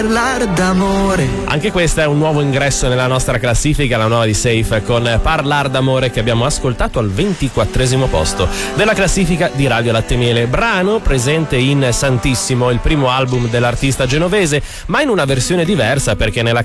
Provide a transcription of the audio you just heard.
d'amore. Anche questo è un nuovo ingresso nella nostra classifica, la nuova di Safe con Parlar d'amore, che abbiamo ascoltato al 24° posto della classifica di Radio Latte Miele. Brano presente in Santissimo, il primo album dell'artista genovese, ma in una versione diversa, perché nella